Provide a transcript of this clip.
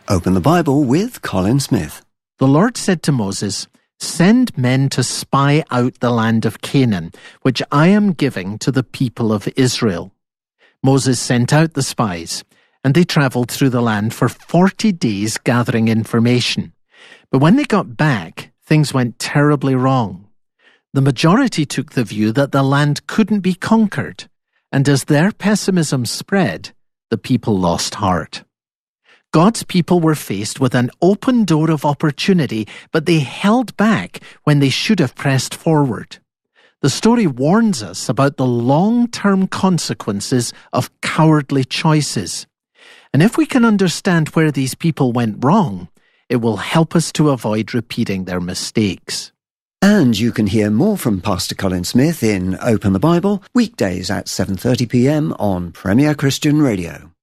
Open the Bible with Colin Smith. The Lord said to Moses, "Send men to spy out the land of Canaan, which I am giving to the people of Israel." Moses sent out the spies, and they travelled through the land for 40 days gathering information. But when they got back, things went terribly wrong. The majority took the view that the land couldn't be conquered, and as their pessimism spread, the people lost heart. God's people were faced with an open door of opportunity, but they held back when they should have pressed forward. The story warns us about the long-term consequences of cowardly choices. And if we can understand where these people went wrong, it will help us to avoid repeating their mistakes. And you can hear more from Pastor Colin Smith in Open the Bible, weekdays at 7:30 p.m. on Premier Christian Radio.